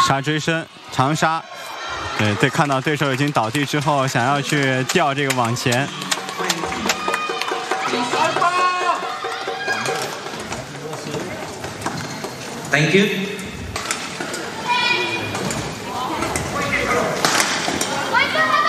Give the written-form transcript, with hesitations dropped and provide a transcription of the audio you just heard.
杀追身长杀，对，看到对手已经倒地之后，想要去吊这个往前。 Thank you。